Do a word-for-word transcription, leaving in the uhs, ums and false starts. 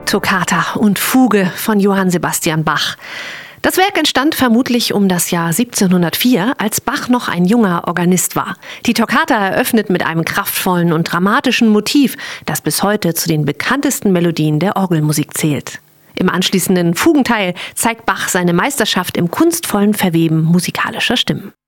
Toccata und Fuge von Johann Sebastian Bach. Das Werk entstand vermutlich um das Jahr siebzehnhundertvier, als Bach noch ein junger Organist war. Die Toccata eröffnet mit einem kraftvollen und dramatischen Motiv, das bis heute zu den bekanntesten Melodien der Orgelmusik zählt. Im anschließenden Fugenteil zeigt Bach seine Meisterschaft im kunstvollen Verweben musikalischer Stimmen.